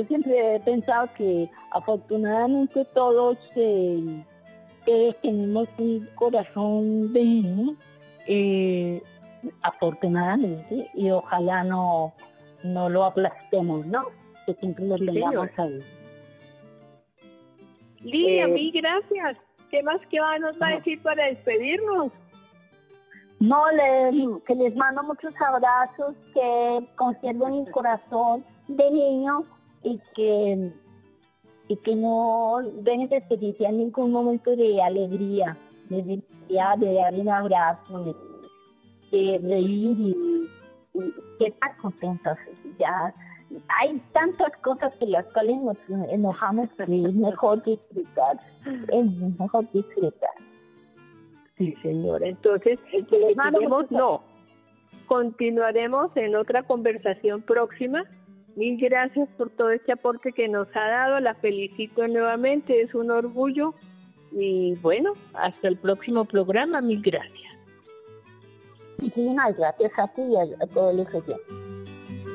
yo siempre he pensado que afortunadamente todos tenemos un corazón de niño, afortunadamente, y ojalá no lo aplastemos, ¿no? Que siempre lo Sí, tengamos señora. ahí. Lidia, Eh, mil gracias. ¿Qué más nos va a no, decir para despedirnos? que les mando muchos abrazos, que conserven el corazón de niño y que no dejen de desperdiciar ningún momento de alegría, de dar un abrazo, de reír y estar contentos. Ya hay tantas cosas por las cuales nos enojamos, pero es mejor disfrutar. Es mejor disfrutar. Sí, señora. Entonces, Que les mando muchos continuaremos en otra conversación próxima. Mil gracias por todo este aporte que nos ha dado. La felicito nuevamente, es un orgullo. Y bueno, hasta el próximo programa. Mil gracias. Muchísimas gracias a ti y a todos los oyentes.